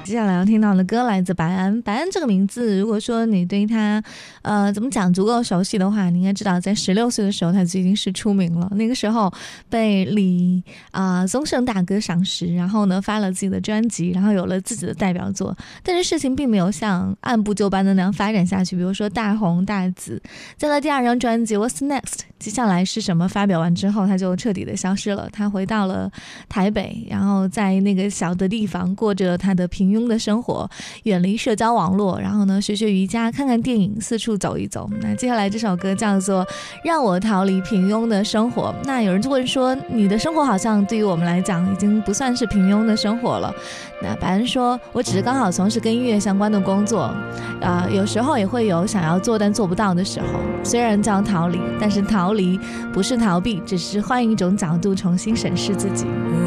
接下来要听到的歌来自白安。白安这个名字，如果说你对他怎么讲足够熟悉的话，你应该知道在16岁的时候他就已经是出名了。那个时候被李宗盛大哥赏识，然后呢发了自己的专辑，然后有了自己的代表作。但是事情并没有像按部就班的那样发展下去，比如说大红大紫。在他第2张专辑 What's Next 接下来是什么发表完之后，他就彻底的消失了。他回到了台北，然后在那个小的地方过着他的平庸的生活，远离社交网络，然后呢学学瑜伽，看看电影，四处走一走。那接下来这首歌叫做让我逃离平庸的生活。那有人就问说，你的生活好像对于我们来讲已经不算是平庸的生活了。那白安说，我只是刚好从事跟音乐相关的工作，有时候也会有想要做但做不到的时候。虽然叫逃离，但是逃离不是逃避，只是换一种角度重新审视自己。